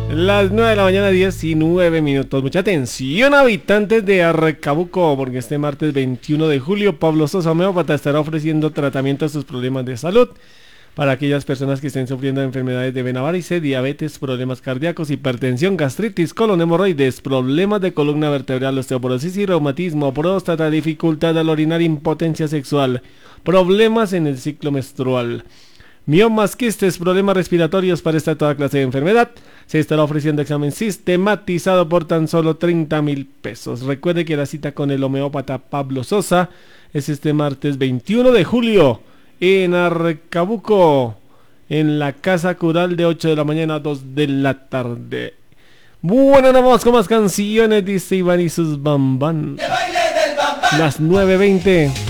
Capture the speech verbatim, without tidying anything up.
Las nueve de la mañana, diecinueve minutos. Mucha atención, habitantes de Arcabuco, porque este martes veintiuno de julio, Pablo Sosa, homeópata, estará ofreciendo tratamiento a sus problemas de salud. Para aquellas personas que estén sufriendo de enfermedades de vena varice, diabetes, problemas cardíacos, hipertensión, gastritis, colon, hemorroides, problemas de columna vertebral, osteoporosis y reumatismo, próstata, dificultad al orinar, impotencia sexual, problemas en el ciclo menstrual, miomas, quistes, problemas respiratorios. Para esta toda clase de enfermedad se estará ofreciendo examen sistematizado por tan solo treinta mil pesos. Recuerde que la cita con el homeópata Pablo Sosa es este martes veintiuno de julio en Arcabuco, en la Casa Cural, de ocho de la mañana a dos de la tarde. Bueno, nos vamos con más canciones, dice Iván y sus bambán. Las nueve veinte.